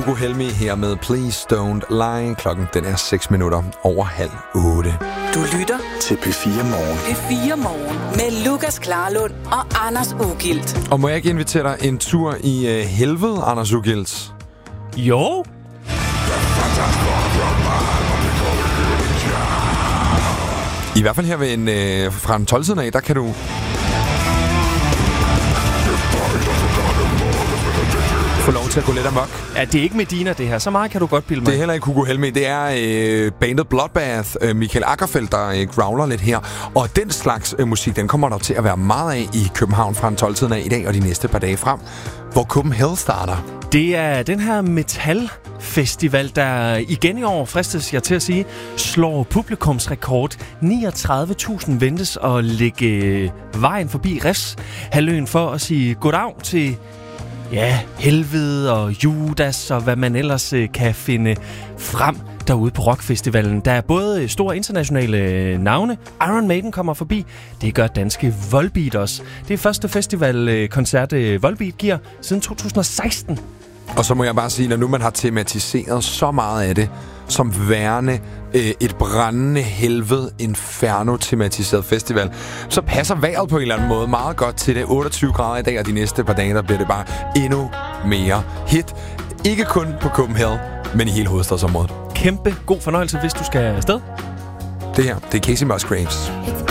Hugo Helmi her med Please Don't Lie. Klokken den er 6 minutter over 7:30. Du lytter til P4 Morgen. P4 Morgen med Lukas Klarlund og Anders Ugilt. Og må jeg ikke invitere dig en tur i helvede, Anders Ugilt? Jo. I hvert fald her ved fra en 12-tiden af, der kan du få lov til at gå lidt amok. Ja, det er ikke Medina, det her. Så meget kan du godt bilde mig. Det er heller ikke Hugo Helmi. Det er bandet Bloodbath, Michael Ackerfeldt, der growler lidt her. Og den slags musik, den kommer der til at være meget af i København fra en 12-tiden af i dag og de næste par dage frem, hvor Copenhagen starter. Det er den her metalfestival, der igen i år, fristes jeg til at sige, slår publikumsrekord. 39.000 ventes at lægge vejen forbi Refshalvøen for at sige goddag til helvede og Judas og hvad man ellers kan finde frem derude på rockfestivalen. Der er både store internationale navne. Iron Maiden kommer forbi. Det gør danske Volbeat også. Det er første festivalkoncert Volbeat giver siden 2016. Og så må jeg bare sige, når nu man har tematiseret så meget af det som værende et brændende helvede inferno-tematiseret festival, så passer vejret på en eller anden måde meget godt til det. 28 grader i dag, og de næste par dage, der bliver det bare endnu mere hit. Ikke kun på Copenhagen, men i hele hovedstadsområdet. Kæmpe god fornøjelse, hvis du skal afsted. Det her, det er Casey Musgraves.